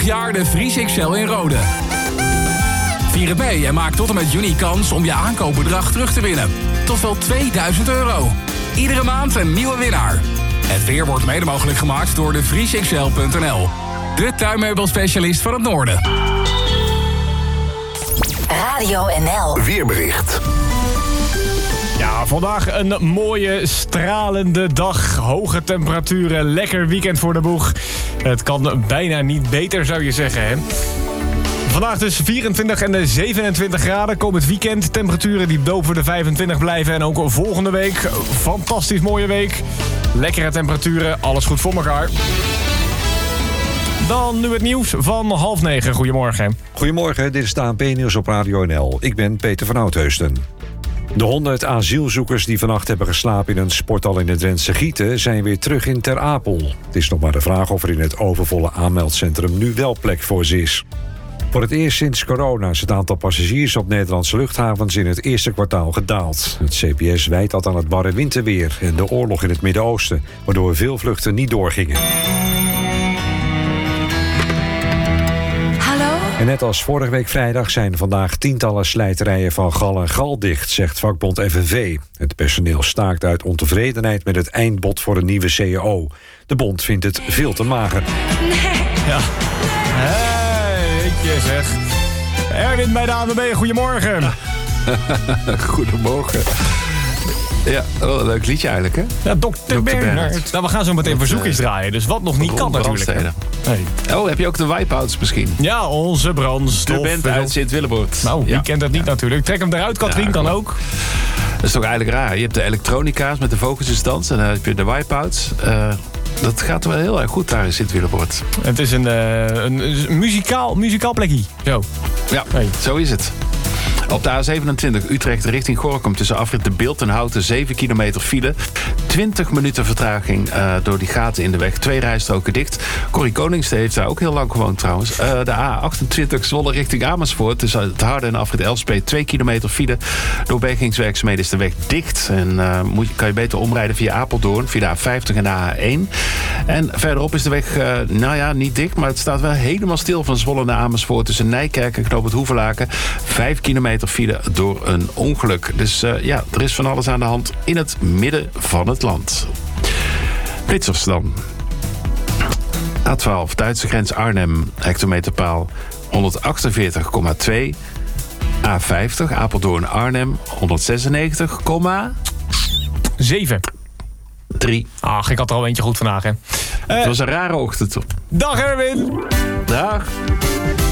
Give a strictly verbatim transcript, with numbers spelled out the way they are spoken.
vijfentwintig jaar de Vries X L in Rode. Vier het mee en maak tot en met juni kans om je aankoopbedrag terug te winnen. Tot wel tweeduizend euro. Iedere maand een nieuwe winnaar. Het weer wordt mede mogelijk gemaakt door de vries x l punt n l. De tuinmeubelspecialist van het Noorden. Radio N L. Weerbericht. Ja, vandaag een mooie, stralende dag. Hoge temperaturen, lekker weekend voor de boeg. Het kan bijna niet beter, zou je zeggen, hè? Vandaag dus vierentwintig en zevenentwintig graden. Komend weekend temperaturen die boven de vijfentwintig blijven. En ook volgende week, fantastisch mooie week. Lekkere temperaturen, alles goed voor elkaar. Dan nu het nieuws van half negen. Goedemorgen. Goedemorgen, dit is de A N P-nieuws op Radio N L. Ik ben Peter van Oudheusden. De honderd asielzoekers die vannacht hebben geslapen in een sporthal in het Drentse Gieten zijn weer terug in Ter Apel. Het is nog maar de vraag of er in het overvolle aanmeldcentrum nu wel plek voor ze is. Voor het eerst sinds corona is het aantal passagiers op Nederlandse luchthavens in het eerste kwartaal gedaald. Het C B S wijt dat aan het barre winterweer en de oorlog in het Midden-Oosten, waardoor veel vluchten niet doorgingen. En net als vorige week vrijdag zijn vandaag tientallen slijterijen van Gal en Gal dicht, zegt vakbond F N V. Het personeel staakt uit ontevredenheid met het eindbod voor een nieuwe C A O. De bond vindt het veel te mager. Nee. Ja. Hey, je zeg. Erwin bij de A N W B, goedemorgen. Goedemorgen. Ja, wel een leuk liedje eigenlijk, hè? Ja, dokter Bernhard. Nou, we gaan zo meteen verzoekjes draaien, dus wat nog niet kan natuurlijk. Hey. Oh, heb je ook de wipeouts misschien? Ja, onze brandstof. De band uit Sint-Willeboord. Nou, wie ja. kent dat niet ja. natuurlijk. Trek hem eruit, Katrien, ja, kan ook. Dat is toch eigenlijk raar. Je hebt de elektronica's met de focusdans en dan heb je de wipeouts. Uh, dat gaat wel heel erg goed daar in Sint-Willeboord. Het is een, uh, een, een muzikaal, muzikaal plekje. Zo. Ja, hey. Zo is het. Op de A zevenentwintig Utrecht richting Gorinchem tussen afrit De Bilt en Houten zeven kilometer file. twintig minuten vertraging uh, door die gaten in de weg. Twee rijstroken dicht. Corrie Koningste heeft daar ook heel lang gewoond trouwens. Uh, de A achtentwintig Zwolle richting Amersfoort tussen het Harde en afrit Elspet twee kilometer file. Door bergingswerkzaamheden is de weg dicht. En uh, moet, kan je beter omrijden via Apeldoorn, via de A vijftig en de A één. En verderop is de weg, uh, nou ja, niet dicht, maar het staat wel helemaal stil van Zwolle naar Amersfoort tussen Nijkerk en Knoop het Hoevelaken. Vijf kilometer file door een ongeluk. Dus uh, ja, er is van alles aan de hand in het midden van het land. Flitsers dan. A twaalf, Duitse grens Arnhem, hectometerpaal honderdachtenveertig komma twee. A vijftig, Apeldoorn Arnhem, honderdzesennegentig komma zeven. drie. Ach, ik had er al eentje goed vandaag, hè. Uh, het was een rare ochtend. Dag Erwin!